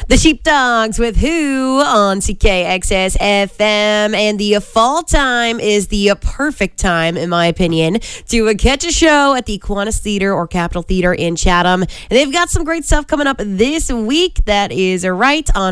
The Sheepdogs with Who on CKXS FM. And the fall time is the perfect time, in my opinion, to catch a show at the Kiwanis Theater or Capitol Theater in Chatham. And they've got some great stuff coming up this week. That is right on